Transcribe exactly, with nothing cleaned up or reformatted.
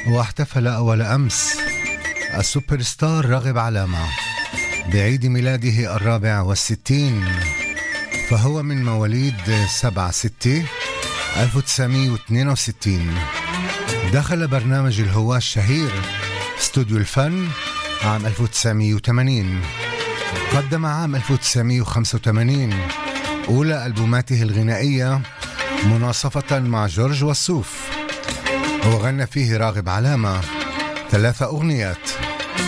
واحتفل أول أمس السوبر ستار راغب علامة بعيد ميلاده الرابع والستين، فهو من مواليد سبعة ستة ألف وتسعمية واثنين وستين. دخل برنامج الهواة الشهير استوديو الفن عام ألف وتسعمية وثمانين. قدم عام ألف وتسعمية وخمسة وثمانين أولى ألبوماته الغنائية مناصفة مع جورج وسوف، وغنى فيه راغب علامة ثلاث أغنيات: